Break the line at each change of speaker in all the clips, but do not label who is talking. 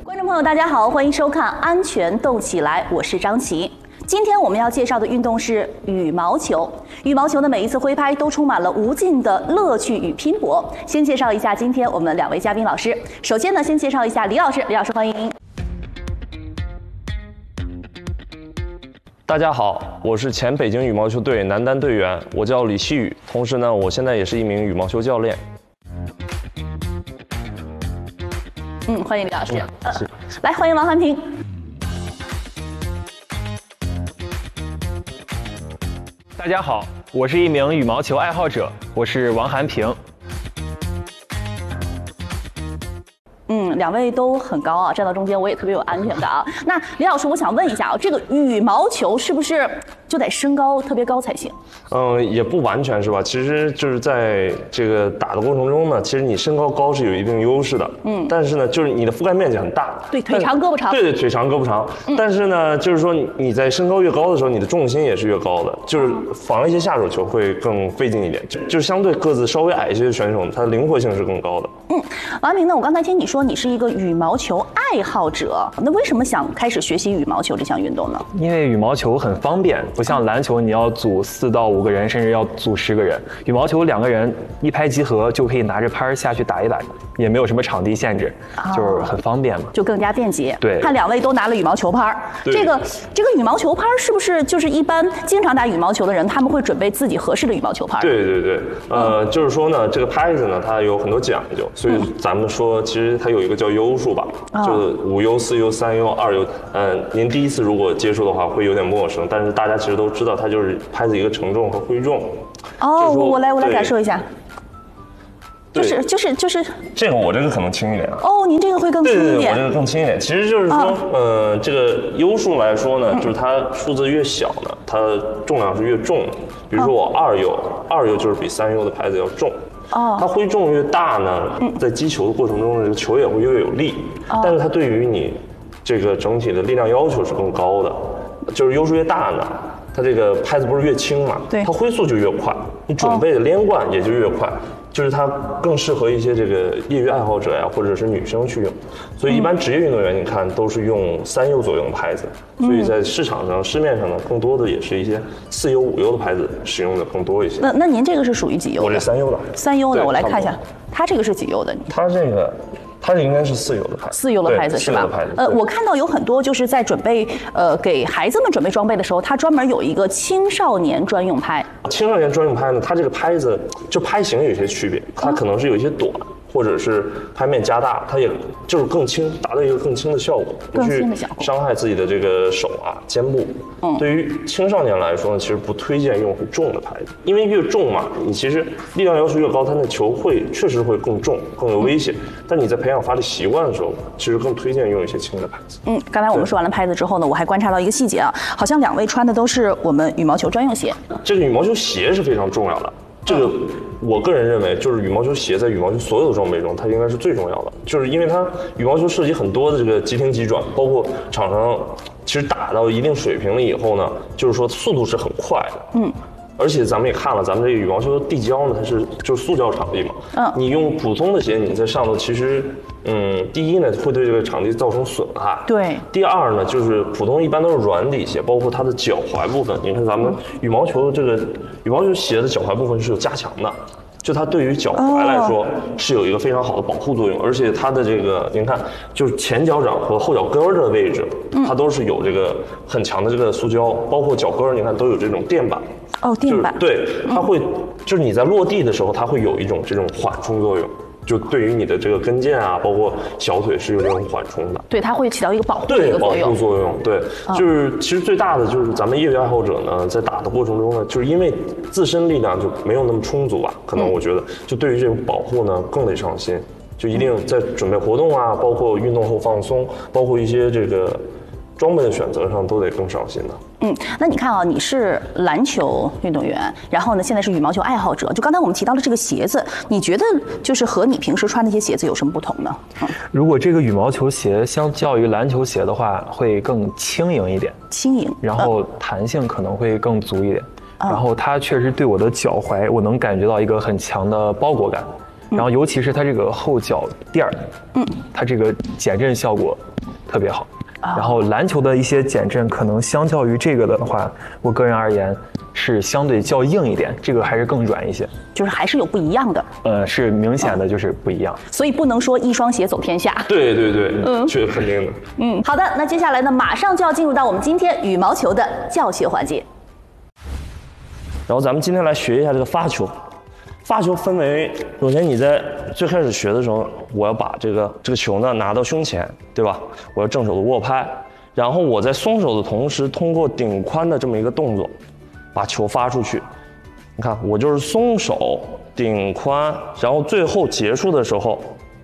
观众朋友，大家好，欢迎收看《安全动起来》，我是张琪。今天我们要介绍的运动是羽毛球。羽毛球的每一次挥拍都充满了无尽的乐趣与拼搏。先介绍一下今天我们两位嘉宾老师。首先呢，先介绍一下李老师，李老师欢迎。
大家好，我是前北京羽毛球队男单队员，我叫李希宇，同时呢，我现在也是一名羽毛球教练。
欢迎李老师。来，欢迎王涵平。
大家好，我是一名羽毛球爱好者，我是王涵平。
两位都很高啊，站到中间我也特别有安全感啊。那李老师，我想问一下啊，这个羽毛球是不是就得身高特别高才行？
也不完全是吧，其实就是在这个打的过程中呢，其实你身高高是有一定优势的，但是呢，就是你的覆盖面积很大，
对，腿长胳膊长，
对，腿长胳膊长，但是呢，就是说你在身高越高的时候，你的重心也是越高的，就是防一些下手球会更费劲一点，就是相对个子稍微矮一些的选手，他的灵活性是更高的。
王涵平呢，我刚才听你说你是一个羽毛球爱好者，那为什么想开始学习羽毛球这项运动呢？
因为羽毛球很方便，不像篮球你要组4到5个人，甚至要组10个人。羽毛球2个人一拍即合，就可以拿着拍下去打一打，也没有什么场地限制，就是很方便嘛，
就更加便捷。
对，
看两位都拿了羽毛球拍，这个羽毛球拍是不是就是一般经常打羽毛球的人他们会准备自己合适的羽毛球拍？
对，就是说呢，这个拍子呢它有很多讲究，所以咱们说其实它有一个叫优数吧，就是5优、4优、3优、2优。您第一次如果接触的话会有点陌生，但是大家其实都知道它就是拍子一个承重和挥重。
我来感受一下。就是
这个我这个可能轻一点啊。
您这个会更轻一点。
对，我这个更轻一点。其实就是说，这个优数来说呢，就是它数字越小呢，它重量是越重的。比如说我2优就是比3优的拍子要重。它挥重越大呢，在击球的过程中呢，这个球也会越有力。但是它对于你这个整体的力量要求是更高的。就是优数越大呢，它这个拍子不是越轻嘛？对，它挥速就越快，你准备的连贯也就越快。就是它更适合一些这个业余爱好者呀，或者是女生去用。所以一般职业运动员你看都是用3优左右的拍子，所以在市场上、市面上呢，更多的也是一些4优、5优的拍子使用的更多一些。
那您这个是属于几优的？
我这3优的。
3优的，我来看一下，它这个是几优的？
它这应该是4优的拍子。
4优的拍子是吧？4优的拍子。我看到有很多就是在准备给孩子们准备装备的时候，它专门有一个青少年专用拍。
青少年专用拍呢，它这个拍子就拍型有一些区别，它可能是有一些短，或者是拍面加大，它也就是更轻，达到一个更轻的效果，不去伤害自己的这个手啊、肩部。对于青少年来说呢，其实不推荐用很重的拍子，因为越重嘛，你其实力量要求越高，它那球确实会更重、更有危险。但你在培养发力习惯的时候，其实更推荐用一些轻的拍子。
刚才我们说完了拍子之后呢，我还观察到一个细节啊，好像两位穿的都是我们羽毛球专用鞋。
这个羽毛球鞋是非常重要的。这个我个人认为，就是羽毛球鞋在羽毛球所有的装备中，它应该是最重要的，就是因为它羽毛球涉及很多的这个急停急转，包括场上其实打到一定水平了以后呢，就是说速度是很快的。而且咱们也看了，咱们这个羽毛球地胶呢，它是就是塑胶场地嘛。你用普通的鞋，你在上头其实，第一呢会对这个场地造成损害。
对。
第二呢，就是普通一般都是软底鞋，包括它的脚踝部分。你看咱们羽毛球的这个羽毛球鞋的脚踝部分是有加强的。就它对于脚踝来说是有一个非常好的保护作用，而且它的这个您看，就是前脚掌和后脚跟的位置，它都是有这个很强的这个塑胶，包括脚跟，你看都有这种垫板。
垫板。
对，它会就是你在落地的时候，它会有一种这种缓冲作用。就对于你的这个跟腱啊，包括小腿是有这种缓冲的。
对，它会起到一个保护的一个作用。
保护作用，对，就是其实最大的就是咱们业余爱好者呢，在打的过程中呢，就是因为自身力量就没有那么充足吧，可能我觉得就对于这种保护呢更得上心，就一定在准备活动啊，包括运动后放松，包括一些这个装备的选择上都得更上心的。
那你看啊，你是篮球运动员，然后呢，现在是羽毛球爱好者。就刚才我们提到了这个鞋子，你觉得就是和你平时穿那些鞋子有什么不同呢？
如果这个羽毛球鞋相较于篮球鞋的话，会更轻盈一点，然后弹性可能会更足一点，然后它确实对我的脚踝，我能感觉到一个很强的包裹感。然后尤其是它这个后脚垫儿，它这个减震效果特别好。然后篮球的一些减震可能相较于这个的话，我个人而言是相对较硬一点，这个还是更软一些，
就是还是有不一样的。
是明显的就是不一样。
所以不能说一双鞋走天下。
对对对，这肯定的。
好的，那接下来呢，马上就要进入到我们今天羽毛球的教学环节。
然后咱们今天来学一下这个发球。发球分为，首先你在最开始学的时候，我要把这个球呢拿到胸前，对吧？我要正手的握拍，然后我在松手的同时，通过顶髋的这么一个动作，把球发出去。你看，我就是松手、顶髋，然后最后结束的时候，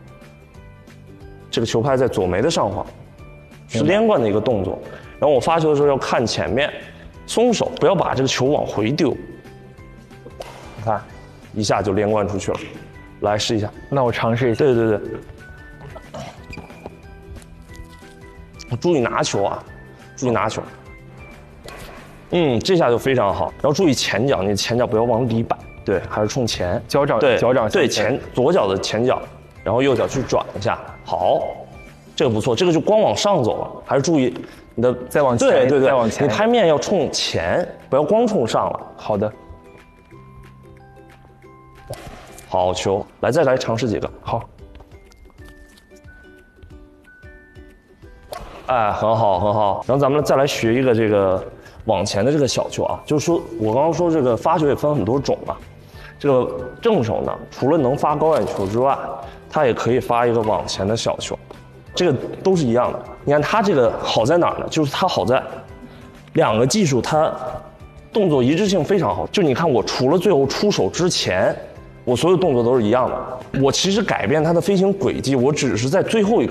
这个球拍在左眉的上方，是连贯的一个动作。然后我发球的时候要看前面，松手，不要把这个球往回丢。你看。一下就连贯出去了，来试一下。
那我尝试一下。
对对对，注意拿球啊，注意拿球。这下就非常好。然后注意前脚，你的前脚不要往里摆，对，还是冲前。
脚掌
对左脚的前脚，然后右脚去转一下。好，这个不错，这个就光往上走了，还是注意你的
再往前，
对，
再往前，
你拍面要冲前，不要光冲上了。
好的。
好球，再来尝试几个。
好，
哎，很好很好。然后咱们再来学一个这个往前的这个小球啊，就是说我刚刚说这个发球也分很多种嘛。这个正手呢，除了能发高远球之外，它也可以发一个往前的小球，这个都是一样的。你看它这个好在哪儿呢？就是它好在两个技术它动作一致性非常好。就你看我除了最后出手之前。我所有动作都是一样的，我其实改变它的飞行轨迹，我只是在最后一刻